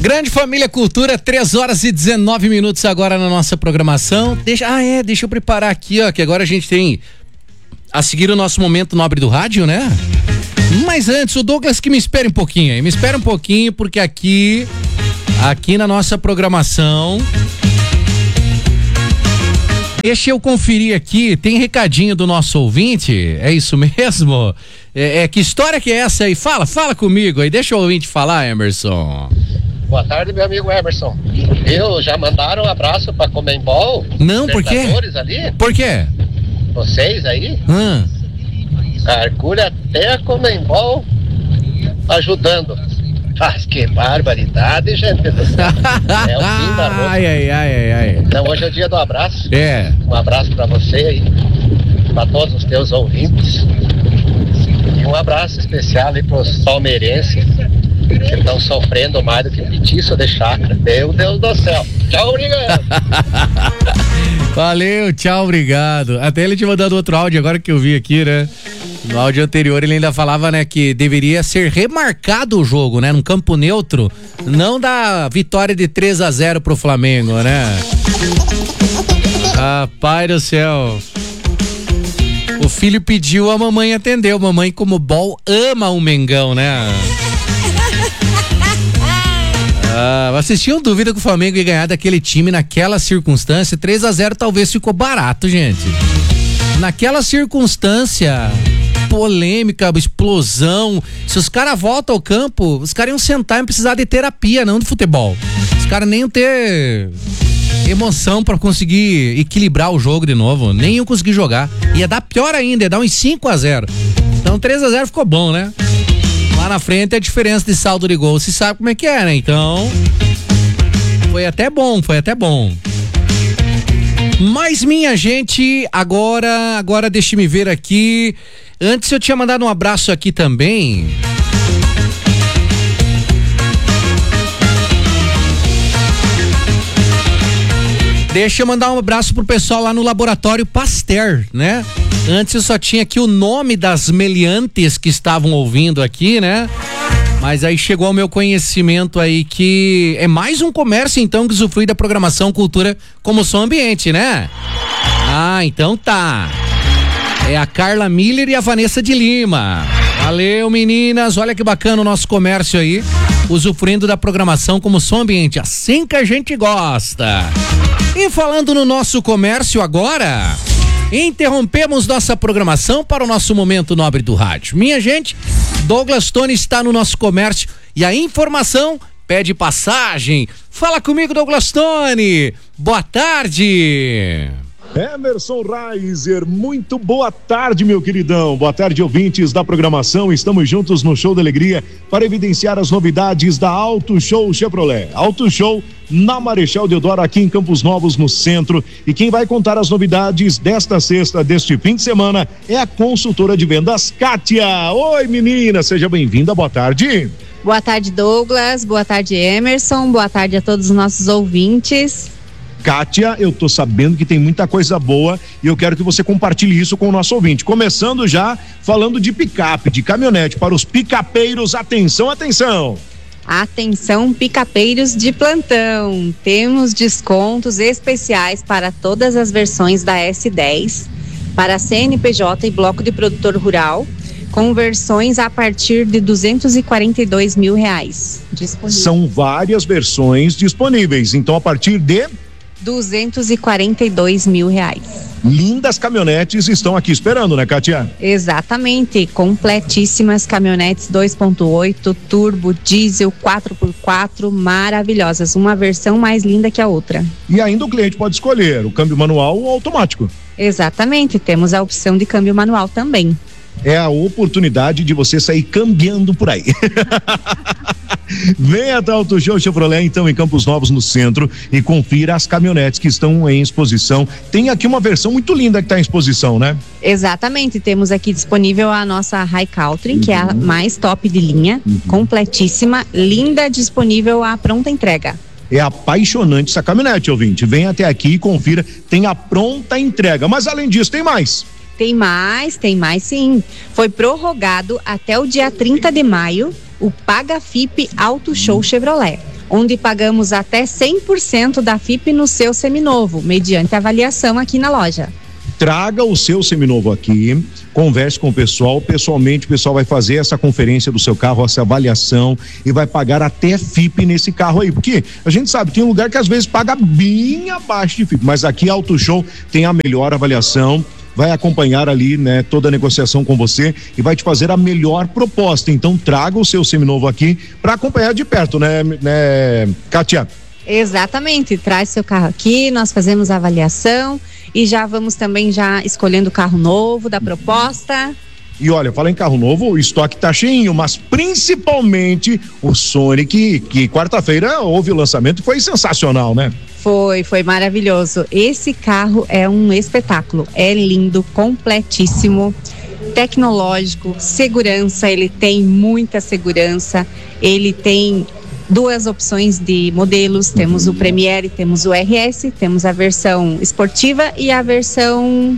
Grande Família Cultura, 3h19 agora na nossa programação. Deixa eu preparar aqui, ó, que agora a gente tem a seguir o nosso momento nobre do rádio, né? Mas antes, o Douglas que me espere um pouquinho aí, porque aqui na nossa programação, deixa eu conferir aqui, tem recadinho do nosso ouvinte, é isso mesmo? Que história que é essa aí? Fala comigo aí, deixa o ouvinte falar, Emerson. Boa tarde, meu amigo Emerson. Já mandaram um abraço pra Comembol? Não, por quê? Ali? Por quê? Vocês aí? Carcura até a Comembol ajudando. Mas que barbaridade, gente do céu. É o fim da noite. Ai. Então hoje é o dia do abraço. Um abraço pra você aí, pra todos os teus ouvintes. E um abraço especial aí pros palmeirenses que estão sofrendo mais do que petiço de chácara. Meu Deus do céu. Tchau, obrigado. Valeu, tchau, obrigado. Até ele te mandando outro áudio agora que eu vi aqui, né? No áudio anterior ele ainda falava, né, que deveria ser remarcado o jogo, né? Num campo neutro, não da vitória de 3-0 pro Flamengo, né? Pai do céu. O filho pediu, a mamãe atendeu. Mamãe, como bom, ama o Mengão, né? Vocês tinham dúvida que o Flamengo ia ganhar daquele time naquela circunstância? 3-0 talvez ficou barato, gente. Naquela circunstância, polêmica, explosão, se os caras voltam ao campo, os caras iam sentar e precisar de terapia, não de futebol. Os caras nem iam ter emoção pra conseguir equilibrar o jogo de novo, nem iam conseguir jogar. Ia dar pior ainda, ia dar uns 5-0. Então 3-0 ficou bom, né? Lá na frente a diferença de saldo de gol, se sabe como é que é, né? Então, foi até bom. Mas, minha gente, agora deixe-me ver aqui. Antes eu tinha mandado um abraço aqui também. Deixa eu mandar um abraço pro pessoal lá no Laboratório Pasteur, né? Antes eu só tinha aqui o nome das meliantes que estavam ouvindo aqui, né? Mas aí chegou ao meu conhecimento aí que é mais um comércio então que usufrui da programação Cultura como som ambiente, né? Então tá. É a Carla Miller e a Vanessa de Lima. Valeu, meninas, olha que bacana o nosso comércio aí, usufruindo da programação como som ambiente, assim que a gente gosta. E falando no nosso comércio agora, interrompemos nossa programação para o nosso momento nobre do rádio. Minha gente, Douglas Tony está no nosso comércio e a informação pede passagem. Fala comigo, Douglas Tony. Boa tarde. Emerson Reiser, muito boa tarde, meu queridão. Boa tarde, ouvintes da programação. Estamos juntos no Show da Alegria para evidenciar as novidades da Auto Show Chevrolet. Auto Show na Marechal Deodoro, aqui em Campos Novos, no centro. E quem vai contar as novidades desta sexta, deste fim de semana, é a consultora de vendas Kátia. Oi, menina, seja bem-vinda, boa tarde. Boa tarde, Douglas. Boa tarde, Emerson. Boa tarde a todos os nossos ouvintes. Kátia, eu tô sabendo que tem muita coisa boa e eu quero que você compartilhe isso com o nosso ouvinte. Começando já falando de picape, de caminhonete, para os picapeiros. Atenção, atenção! Atenção, picapeiros de plantão. Temos descontos especiais para todas as versões da S10, para CNPJ e Bloco de Produtor Rural, com versões a partir de R$242 mil disponíveis. São várias versões disponíveis, então a partir de R$242 mil. Lindas caminhonetes estão aqui esperando, né, Kátia? Exatamente, completíssimas caminhonetes 2.8, turbo, diesel, 4x4, maravilhosas, uma versão mais linda que a outra. E ainda o cliente pode escolher o câmbio manual ou automático. Exatamente, temos a opção de câmbio manual também. É a oportunidade de você sair cambiando por aí. Venha até Auto Show Chevrolet, então, em Campos Novos, no centro, e confira as caminhonetes que estão em exposição. Tem aqui uma versão muito linda que está em exposição, né? Exatamente, temos aqui disponível a nossa High Country, que é a mais top de linha, completíssima, linda, disponível à pronta entrega. É apaixonante essa caminhonete, ouvinte. Venha até aqui e confira, tem a pronta entrega. Mas além disso, tem mais. Tem mais sim. Foi prorrogado até o dia 30 de maio o Paga FIP Auto Show Chevrolet. onde pagamos até 100% da FIP no seu seminovo, mediante avaliação aqui na loja. Traga o seu seminovo aqui, converse com o pessoal, pessoalmente o pessoal vai fazer essa conferência do seu carro, essa avaliação e vai pagar até FIP nesse carro aí, porque a gente sabe, tem um lugar que às vezes paga bem abaixo de FIP, mas aqui a Auto Show tem a melhor avaliação, vai acompanhar ali, né, toda a negociação com você e vai te fazer a melhor proposta. Então traga o seu seminovo aqui para acompanhar de perto, né, Kátia? Exatamente, traz seu carro aqui, nós fazemos a avaliação e já vamos também já escolhendo o carro novo da proposta. E olha, fala em carro novo, o estoque tá cheinho, mas principalmente o Sonic, que quarta-feira houve o lançamento, foi sensacional, né? Foi maravilhoso. Esse carro é um espetáculo, é lindo, completíssimo, tecnológico, segurança, ele tem muita segurança, ele tem 2 opções de modelos, temos o Premier, temos o RS, temos a versão esportiva e a versão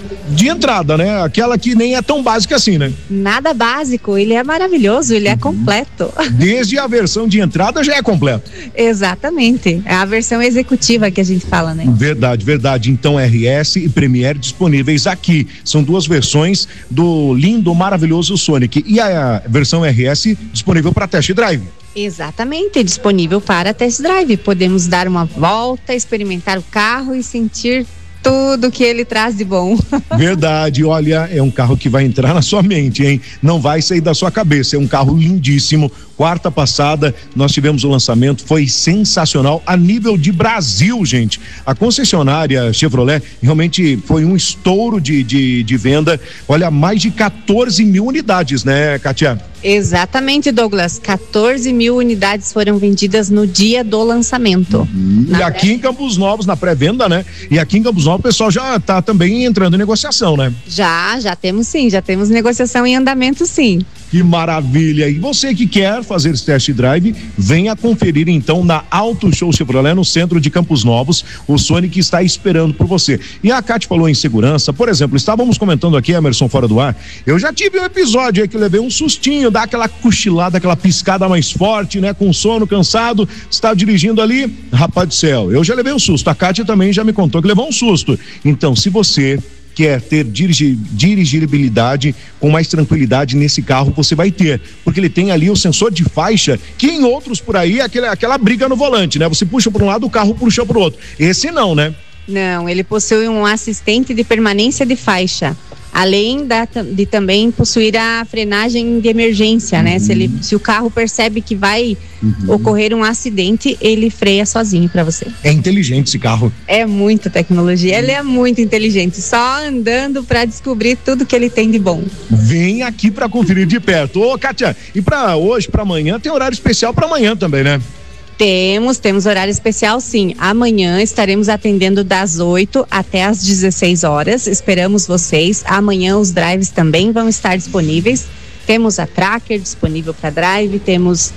de entrada, né? Aquela que nem é tão básica assim, né? Nada básico, ele é maravilhoso, ele é completo. Desde a versão de entrada já é completo. Exatamente, é a versão executiva que a gente fala, né? Verdade. Então RS e Premier disponíveis aqui. São 2 versões do lindo, maravilhoso Sonic. E a versão RS disponível para test drive. Exatamente, disponível para test drive. Podemos dar uma volta, experimentar o carro e sentir tudo que ele traz de bom. Verdade, olha, é um carro que vai entrar na sua mente, hein? Não vai sair da sua cabeça, é um carro lindíssimo. Quarta passada nós tivemos o lançamento, foi sensacional a nível de Brasil, gente. A concessionária Chevrolet realmente foi um estouro de venda. Olha, mais de 14 mil unidades, né, Kátia? Exatamente, Douglas, 14 mil unidades foram vendidas no dia do lançamento. E aqui em Campos Novos, na pré-venda, né? E aqui em Campos Novos o pessoal já tá também entrando em negociação, né? Já temos sim, já temos negociação em andamento sim. Que maravilha! E você que quer fazer esse test drive, venha conferir então na Auto Show Chevrolet no centro de Campos Novos. O Sonic está esperando por você. E a Cátia falou em segurança, por exemplo, estávamos comentando aqui, Emerson, fora do ar, eu já tive um episódio aí que levei um sustinho, dá aquela cochilada, aquela piscada mais forte, né? Com sono, cansado, está dirigindo ali, rapaz do céu, eu já levei um susto, a Cátia também já me contou que levou um susto. Então, se você quer ter dirigibilidade com mais tranquilidade nesse carro, você vai ter, porque ele tem ali o sensor de faixa, que em outros por aí é aquela briga no volante, né? Você puxa para um lado, o carro puxa para o outro. Esse não, né? Não, ele possui um assistente de permanência de faixa, além de também possuir a frenagem de emergência, né? Se o carro percebe que vai ocorrer um acidente, ele freia sozinho para você. É inteligente esse carro. É muita tecnologia, ele é muito inteligente, só andando para descobrir tudo que ele tem de bom. Vem aqui para conferir de perto. Ô, Kátia, e para hoje, para amanhã, tem horário especial para amanhã também, né? Temos horário especial sim. Amanhã estaremos atendendo das 8 até as 16 horas. Esperamos vocês. Amanhã os drives também vão estar disponíveis. Temos a Tracker disponível para drive, temos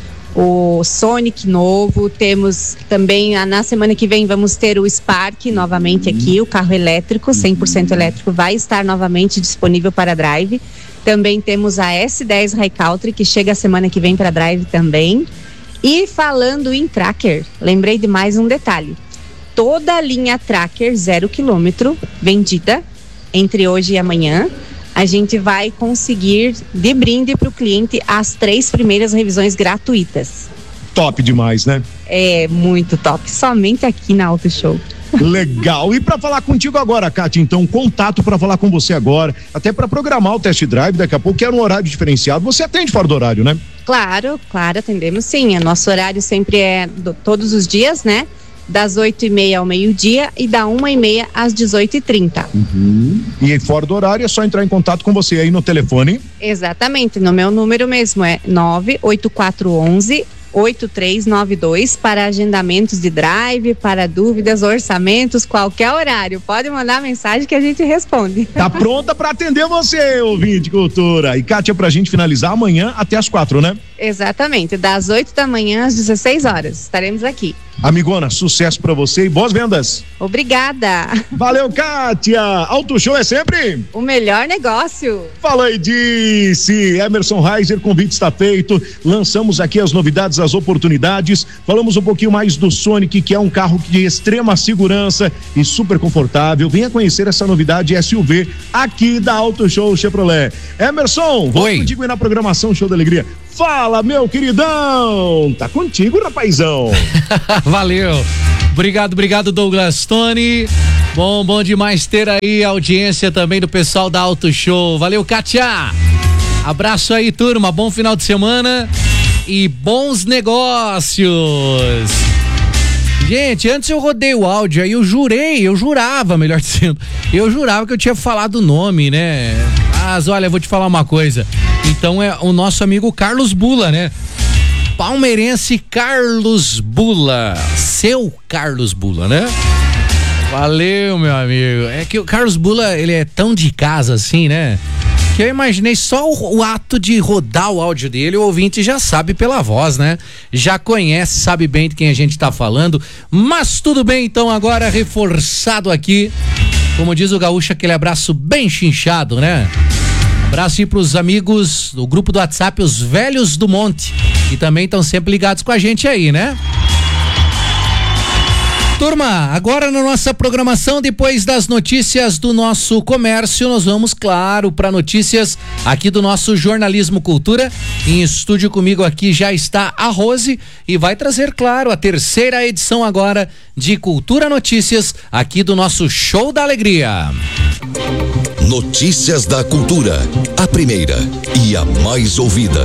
o Sonic novo, temos também, na semana que vem vamos ter o Spark novamente aqui, o carro elétrico, 100% elétrico, vai estar novamente disponível para drive. Também temos a S10 High Country, que chega a semana que vem para drive também. E falando em Tracker, lembrei de mais um detalhe. Toda a linha Tracker 0 km vendida entre hoje e amanhã, a gente vai conseguir de brinde para o cliente as 3 primeiras revisões gratuitas. Top demais, né? É muito top, somente aqui na Auto Show. Legal. E para falar contigo agora, Kátia, então, contato para falar com você agora, até para programar o test drive, daqui a pouco, que era um horário diferenciado. Você atende fora do horário, né? Claro, atendemos sim. O nosso horário sempre é todos os dias, né? Das 8h30 ao meio-dia e da 1h30 às 18h30. E aí, fora do horário, é só entrar em contato com você aí no telefone. Exatamente, no meu número mesmo é 98411 8392 para agendamentos de drive, para dúvidas, orçamentos, qualquer horário. Pode mandar mensagem que a gente responde. Tá pronta para atender você, ouvinte cultura. E Kátia, pra gente finalizar amanhã até as 4, né? Exatamente, das 8 da manhã às 16 horas. Estaremos aqui. Amigona, sucesso pra você e boas vendas. Obrigada. Valeu, Kátia. Auto Show é sempre o melhor negócio. Fala e disse. Emerson Reiser, convite está feito. Lançamos aqui as novidades todas as oportunidades. Falamos um pouquinho mais do Sonic, que é um carro de extrema segurança e super confortável. Venha conhecer essa novidade SUV aqui da Auto Show Chevrolet. Emerson, vamos contigo aí na programação Show da Alegria. Fala, meu queridão! Tá contigo, rapazão. Valeu. Obrigado, Douglas Tony. Bom demais ter aí a audiência também do pessoal da Auto Show. Valeu, Kátia. Abraço aí, turma. Bom final de semana e bons negócios. Gente, antes eu rodei o áudio aí, eu jurava que eu tinha falado o nome, né? Mas olha, eu vou te falar uma coisa. Então é o nosso amigo Carlos Bula, né? Palmeirense Carlos Bula. Seu Carlos Bula, né? Valeu, meu amigo. É que o Carlos Bula, ele é tão de casa assim, né? Que eu imaginei só o ato de rodar o áudio dele, o ouvinte já sabe pela voz, né? Já conhece, sabe bem de quem a gente tá falando. Mas tudo bem, então agora reforçado aqui, como diz o gaúcho, aquele abraço bem chinchado, né? Abraço aí pros amigos do grupo do WhatsApp, os Velhos do Monte, que também estão sempre ligados com a gente aí, né? Turma, agora na nossa programação, depois das notícias do nosso comércio, nós vamos, claro, para notícias aqui do nosso Jornalismo Cultura. Em estúdio comigo aqui já está a Rose e vai trazer, claro, a terceira edição agora de Cultura Notícias aqui do nosso Show da Alegria. Notícias da Cultura, a primeira e a mais ouvida.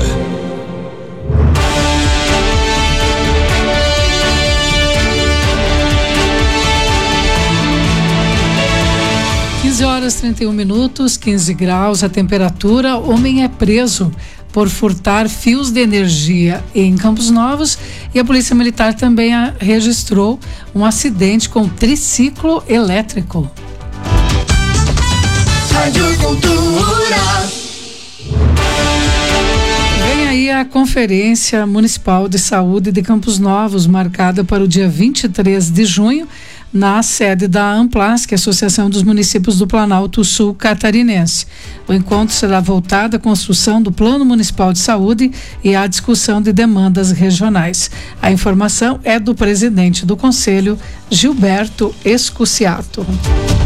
15h31, 15 graus a temperatura. Homem é preso por furtar fios de energia em Campos Novos e a Polícia Militar também registrou um acidente com triciclo elétrico. Rádio Cultura. Vem aí a Conferência Municipal de Saúde de Campos Novos, marcada para o dia 23 de junho, na sede da Amplas, que é a Associação dos Municípios do Planalto Sul Catarinense. O encontro será voltado à construção do Plano Municipal de Saúde e à discussão de demandas regionais. A informação é do presidente do Conselho, Gilberto Escuciato.